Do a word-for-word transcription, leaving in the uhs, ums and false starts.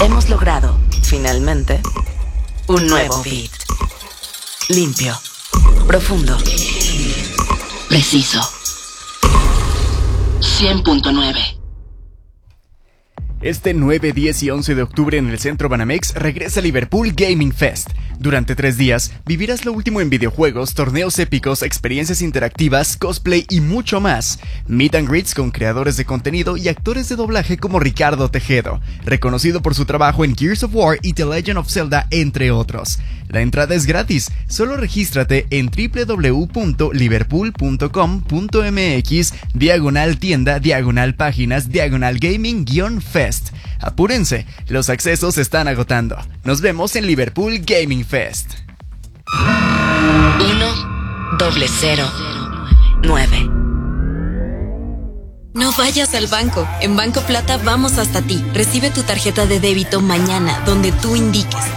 Hemos logrado, finalmente, un nuevo beat. Limpio, profundo, preciso. cien punto nueve. Este nueve, diez y once de octubre en el Centro Banamex regresa Liverpool Gaming Fest. Durante tres días vivirás lo último en videojuegos, torneos épicos, experiencias interactivas, cosplay y mucho más. Meet and greets con creadores de contenido y actores de doblaje como Ricardo Tejedo, reconocido por su trabajo en Gears of War y The Legend of Zelda, entre otros. La entrada es gratis, solo regístrate en w w w punto liverpool punto com punto m x diagonal tienda diagonal páginas diagonal gaming guión fest. Apúrense, los accesos se están agotando. Nos vemos en Liverpool Gaming Fest. Uno, doble cero, nueve. No vayas al banco. En Banco Plata vamos hasta ti. Recibe tu tarjeta de débito mañana, donde tú indiques.